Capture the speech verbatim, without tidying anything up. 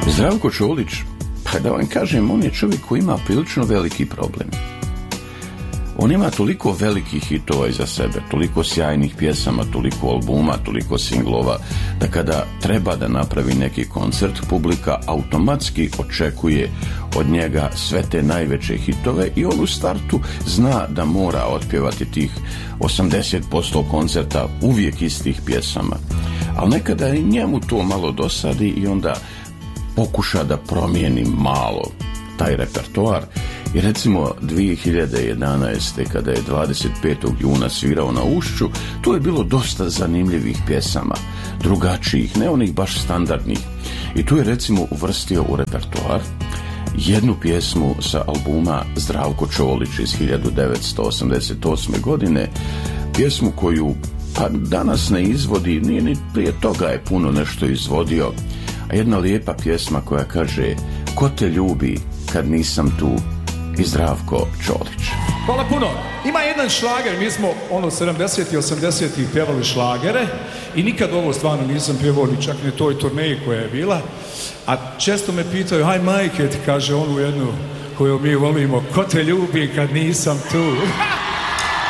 Zdravko Čolić, pa da vam kažem, on je čovjek koji ima prilično veliki problem. On ima toliko velikih hitova iza sebe, toliko sjajnih pjesama, toliko albuma, toliko singlova, da kada treba da napravi neki koncert, publika automatski očekuje od njega sve te najveće hitove i on u startu zna da mora otpjevati tih osamdeset posto koncerta uvijek istih pjesama. Ali nekada i njemu to malo dosadi i onda pokuša da promijeni malo taj repertoar. I recimo dvije hiljade jedanaeste. kada je dvadeset petog juna svirao na Ušću, tu je bilo dosta zanimljivih pjesama, drugačijih, ne onih baš standardnih. I tu je recimo uvrstio u repertoar jednu pjesmu sa albuma Zdravko Čolić iz hiljadu devetsto osamdeset osme. godine, pjesmu koju pa danas ne izvodi, nije ni prije toga je puno nešto izvodio, a jedna lijepa pjesma koja kaže "Ko te ljubi kad nisam tu" i Zdravko Čolić. Hvala puno. Ima jedan šlager, mi smo ono sedamdesetih i osamdesetih pjevali šlagere i nikad ovo stvarno nisam pjevao ni čak ni toj turneji koja je bila, a često me pitaju, haj majke, ti kaže onu jednu koju mi volimo, ko te ljubi kad nisam tu.